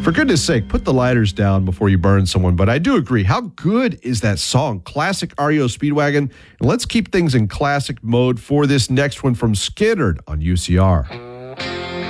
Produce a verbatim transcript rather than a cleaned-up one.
For goodness sake, put the lighters down before you burn someone. But I do agree. How good is that song? Classic R E O Speedwagon. And let's keep things in classic mode for this next one from Skynyrd on U C R.